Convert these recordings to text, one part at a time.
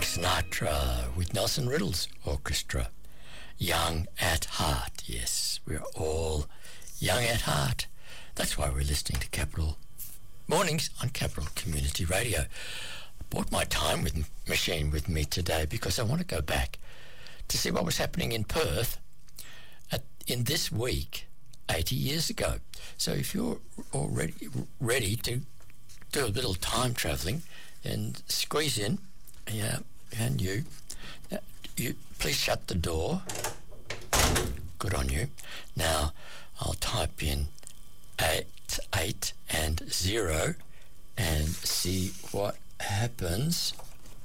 Sinatra with Nelson Riddle's orchestra. Young at heart. Yes, we're all young at heart. That's why we're listening to Capital Mornings on Capital Community Radio. I brought my time machine with me today because I want to go back to see what was happening in Perth in this week 80 years ago. So if you're already ready to do a little time travelling, then squeeze in. Yeah, and you please shut the door. Good on you. Now I'll type in 8 and 0 and see what happens.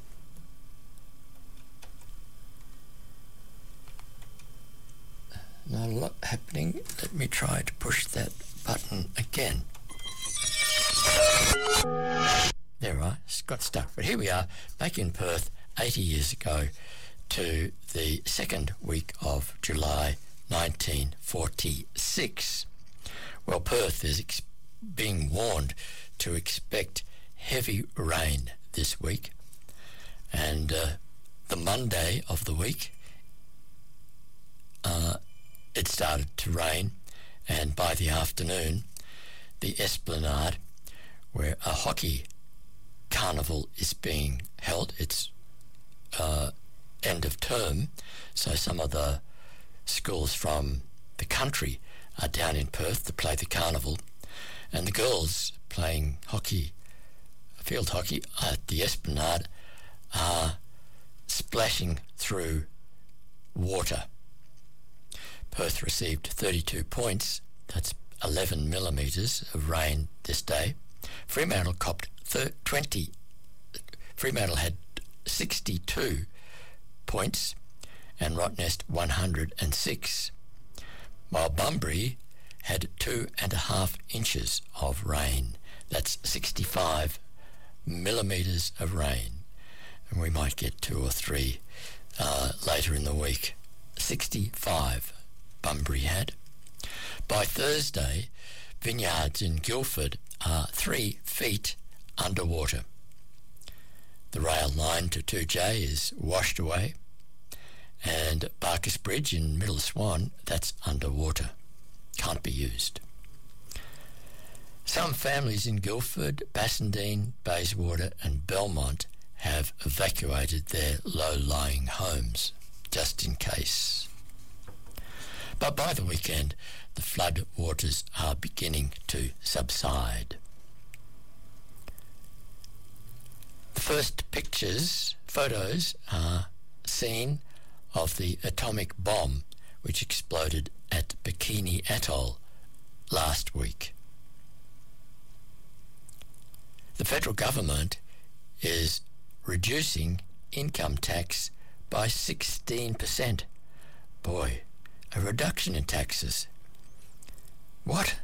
Not a lot happening. Let me try to push that button again. There I got stuck. But here we are, back in Perth 80 years ago to the second week of July 1946. Well, Perth is being warned to expect heavy rain this week. And the Monday of the week, it started to rain. And by the afternoon, the Esplanade, where a hockey carnival is being held, it's end of term, so some of the schools from the country are down in Perth to play the carnival, and the girls playing hockey, field hockey at the Esplanade, are splashing through water. Perth received 32 points, that's 11 millimetres of rain this day. Fremantle copped 20. Fremantle had 62 points and Rottnest 106, while Bunbury had 2.5 inches of rain. That's 65 millimetres of rain, and we might get 2 or 3 later in the week. 65 Bunbury had. By Thursday, vineyards in Guildford are 3 feet underwater. The rail line to 2J is washed away, and Barkers Bridge in Middle Swan, that's underwater, can't be used. Some families in Guildford, Bassendean, Bayswater and Belmont have evacuated their low-lying homes, just in case. But by the weekend, the flood waters are beginning to subside. The first photos are seen of the atomic bomb which exploded at Bikini Atoll last week. The federal government is reducing income tax by 16%. Boy, a reduction in taxes. What?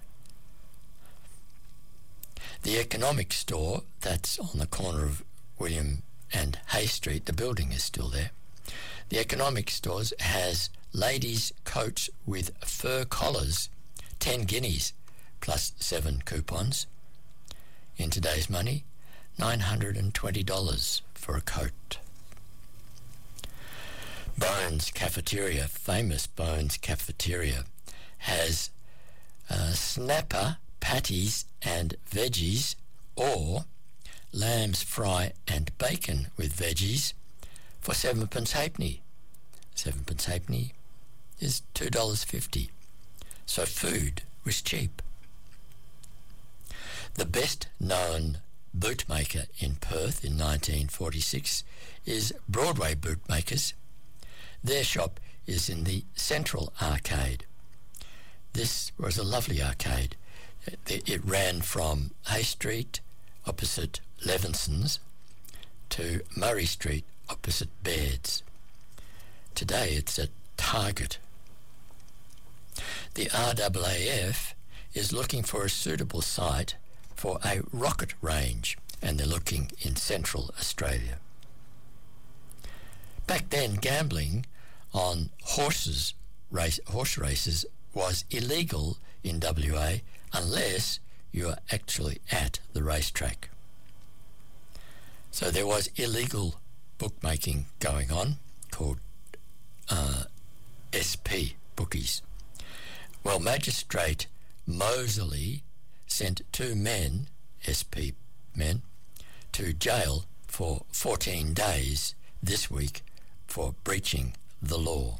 The Economic Store, that's on the corner of William and Hay Street, the building is still there. The Economic Stores has ladies' coats with fur collars, 10 guineas plus 7 coupons. In today's money, $920 for a coat. Bones Cafeteria, famous Bones Cafeteria, has snapper, patties and veggies, or lamb's fry and bacon with veggies for 7p halfpenny. 7p halfpenny is $2.50. So food was cheap. The best known bootmaker in Perth in 1946 is Broadway Bootmakers. Their shop is in the Central Arcade. This was a lovely arcade. It ran from Hay Street opposite Levinson's to Murray Street opposite Baird's. Today it's at Target. The RAAF is looking for a suitable site for a rocket range, and they're looking in Central Australia. Back then, gambling on horse races was illegal in WA unless you are actually at the racetrack. So there was illegal bookmaking going on called SP Bookies. Well, Magistrate Moseley sent 2 men, SP men, to jail for 14 days this week for breaching the law.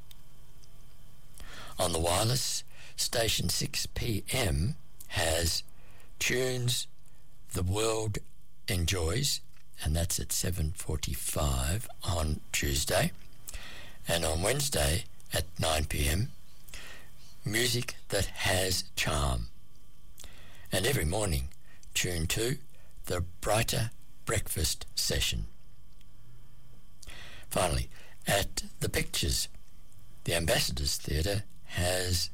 On the wireless, station 6pm has tunes the world enjoys, and that's at 7:45 on Tuesday, and on Wednesday at 9pm, music that has charm. And every morning, tune 2, the Brighter Breakfast Session. Finally, at the Pictures, the Ambassadors Theatre has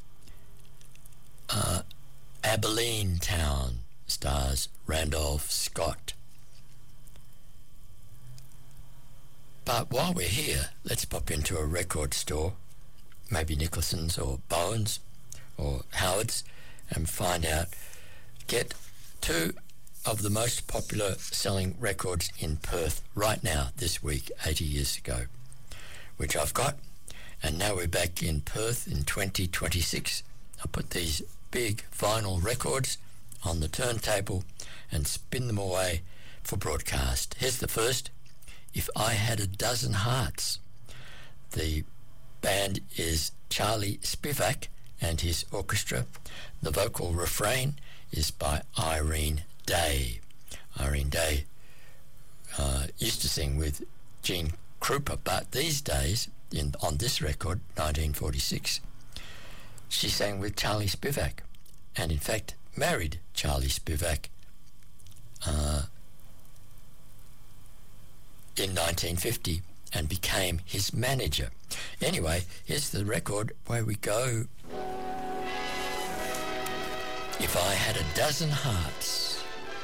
Abilene Town, stars Randolph Scott. But while we're here, let's pop into a record store, maybe Nicholson's or Bowen's or Howard's, and get 2 of the most popular selling records in Perth right now, this week, 80 years ago, which I've got. And now we're back in Perth in 2026. I put these big vinyl records on the turntable and spin them away for broadcast. Here's the first, If I Had a Dozen Hearts. The band is Charlie Spivak and his orchestra. The vocal refrain is by Irene Day. Irene Day used to sing with Gene Krupa, but these days, on this record, 1946, she sang with Charlie Spivak, and in fact married Charlie Spivak in 1950 and became his manager. Anyway, here's the record where we go. If I Had a Dozen Hearts.